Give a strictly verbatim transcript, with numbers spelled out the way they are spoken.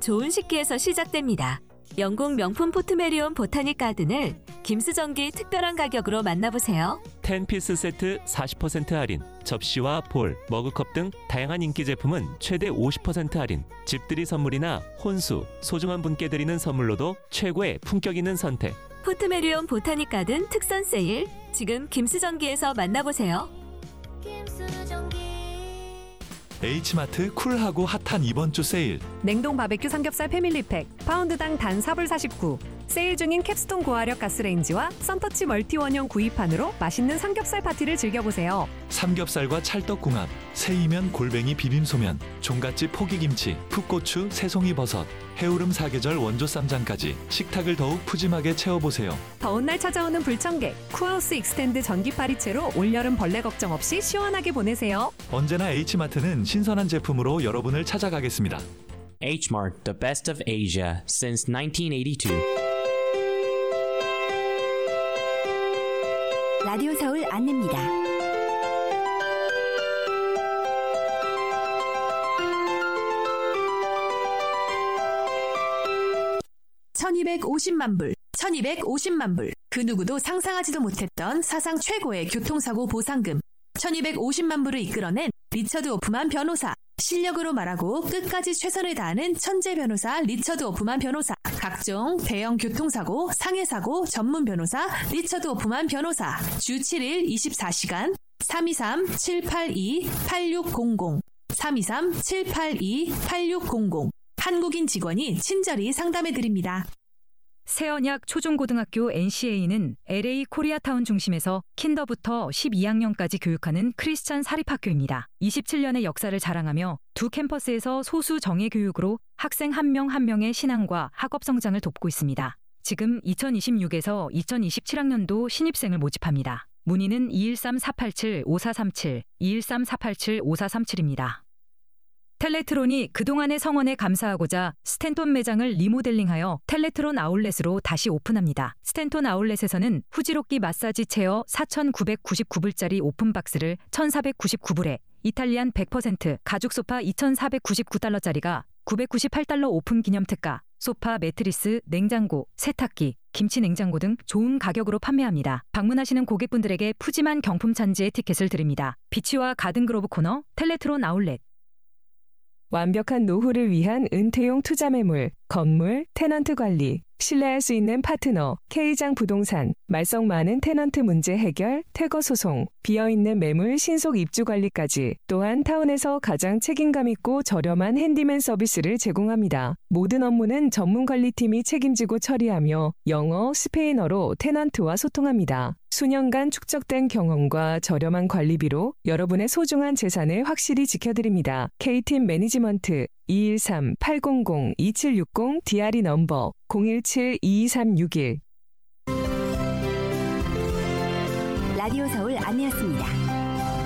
좋은 식기에서 시작됩니다. 영국 명품 포트메리온 보타닉 가든을 김수정기 특별한 가격으로 만나보세요. 텐 피스 세트 사십 퍼센트 할인, 접시와 볼, 머그컵 등 다양한 인기 제품은 최대 오십 퍼센트 할인, 집들이 선물이나 혼수, 소중한 분께 드리는 선물로도 최고의 품격 있는 선택. 포트메리온 보타닉 가든 특선 세일, 지금 김수정기에서 만나보세요. H마트 쿨하고 핫한 이번 주 세일. 냉동 바베큐 삼겹살 패밀리팩 파운드당 단 사 불 사십구. 세일 중인 캡스톤 고화력 가스레인지와 썬터치 멀티 원형 구입판으로 맛있는 삼겹살 파티를 즐겨보세요. 삼겹살과 찰떡궁합, 새이면 골뱅이 비빔소면, 종갓집 포기김치, 풋고추, 새송이 버섯, 해오름 사계절 원조 쌈장까지 식탁을 더욱 푸짐하게 채워보세요. 더운 날 찾아오는 불청객, 쿠하우스 익스텐드 전기 파리채로 올여름 벌레 걱정 없이 시원하게 보내세요. 언제나 H마트는 신선한 제품으로 여러분을 찾아가겠습니다. H-Mart, the best of Asia since nineteen eighty-two. 라디오 서울 안내입니다. 천이백오십만 불, 천이백오십만 불. 그 누구도 상상하지도 못했던 사상 최고의 교통사고 보상금. 천이백오십만 불을 이끌어낸 리처드 오프만 변호사. 실력으로 말하고 끝까지 최선을 다하는 천재 변호사 리처드 오프만 변호사. 각종 대형 교통사고, 상해사고 전문 변호사 리처드 오프만 변호사. 주 칠 일 이십사 시간 삼이삼 칠팔이 팔육공공 삼이삼 칠팔이 팔육공공. 한국인 직원이 친절히 상담해드립니다. 새언약 초중고등학교 엔씨에이는 엘에이 코리아타운 중심에서 킨더부터 십이 학년까지 교육하는 크리스찬 사립학교입니다. 이십칠 년의 역사를 자랑하며 두 캠퍼스에서 소수 정예 교육으로 학생 한 명 한 명의 신앙과 학업 성장을 돕고 있습니다. 지금 이천이십육에서 이천이십칠 학년도 신입생을 모집합니다. 문의는 이일삼 사팔칠 오사삼칠, 이일삼 사팔칠 오사삼칠입니다. 텔레트론이 그동안의 성원에 감사하고자 스탠톤 매장을 리모델링하여 텔레트론 아울렛으로 다시 오픈합니다. 스탠톤 아울렛에서는 후지롭기 마사지 체어 사천구백구십구 불짜리 오픈박스를 천사백구십구 불에, 이탈리안 백 퍼센트 가죽 소파 이천사백구십구 달러짜리가 구백구십팔 달러 오픈 기념 특가, 소파, 매트리스, 냉장고, 세탁기, 김치 냉장고 등 좋은 가격으로 판매합니다. 방문하시는 고객분들에게 푸짐한 경품 찬지의 티켓을 드립니다. 비치와 가든그로브 코너, 텔레트론 아울렛. 완벽한 노후를 위한 은퇴용 투자 매물, 건물, 테넌트 관리, 신뢰할 수 있는 파트너, K장 부동산, 말썽 많은 테넌트 문제 해결, 퇴거 소송, 비어있는 매물 신속 입주 관리까지, 또한 타운에서 가장 책임감 있고 저렴한 핸디맨 서비스를 제공합니다. 모든 업무는 전문 관리팀이 책임지고 처리하며 영어, 스페인어로 테넌트와 소통합니다. 수년간 축적된 경험과 저렴한 관리비로 여러분의 소중한 재산을 확실히 지켜드립니다. K팀 매니지먼트 이일삼 팔공공 이칠육공 디알이 넘버 공일칠 이이삼육일. 라디오 서울 안내였습니다.